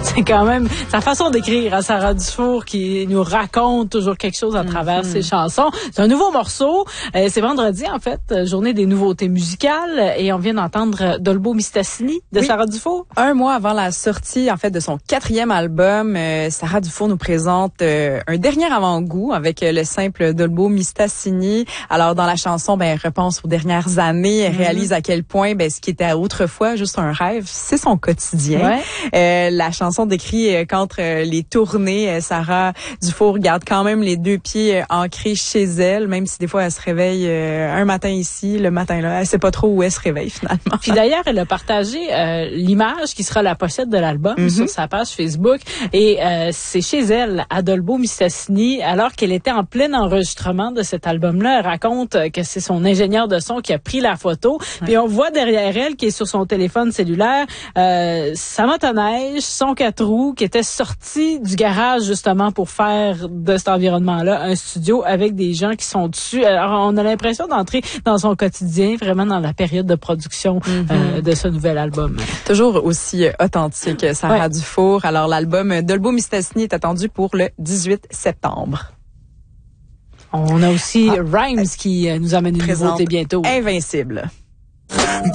C'est quand même sa façon d'écrire à Sarah Dufour qui nous raconte toujours quelque chose à travers ses chansons. C'est un nouveau morceau. C'est vendredi, en fait, journée des nouveautés musicales. Et on vient d'entendre Dolbo Mistassini de Sarah Dufour. Un mois avant la sortie, en fait, de son 4e album, Sarah Dufour nous présente un dernier avant-goût avec le simple Dolbo Mistassini. Alors, dans la chanson, elle repense aux dernières années. Elle réalise à quel point, ce qui était autrefois juste un rêve, c'est son quotidien. Ouais. La chanson décrit qu'entre les tournées, Sarah Dufour garde quand même les 2 pieds ancrés chez elle, même si des fois elle se réveille un matin ici, le matin là, elle sait pas trop où elle se réveille finalement. Puis d'ailleurs, elle a partagé l'image qui sera la pochette de l'album sur sa page Facebook et c'est chez elle, à Dolbo Mistassini, alors qu'elle était en plein enregistrement de cet album-là. Elle raconte que c'est son ingénieur de son qui a pris la photo. Ouais. Puis on voit derrière elle, qui est sur son téléphone cellulaire, sa motoneige, son 4 roues, qui était sorti du garage justement pour faire de cet environnement-là un studio avec des gens qui sont dessus. Alors, on a l'impression d'entrer dans son quotidien, vraiment dans la période de production de ce nouvel album. Toujours aussi authentique, Sarah Dufour. Alors, l'album Dolbo Mistassini est attendu pour le 18 septembre. On a aussi Rhymes qui nous amène une nouveauté bientôt. Invincible.